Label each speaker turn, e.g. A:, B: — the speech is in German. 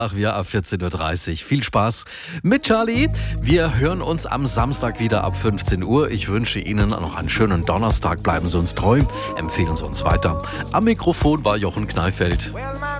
A: Ach, wir ab 14.30 Uhr. Viel Spaß mit Charlie. Wir hören uns am Samstag wieder ab 15 Uhr. Ich wünsche Ihnen noch einen schönen Donnerstag. Bleiben Sie uns treu, empfehlen Sie uns weiter. Am Mikrofon war Jochen Kneifeld.
B: Well, my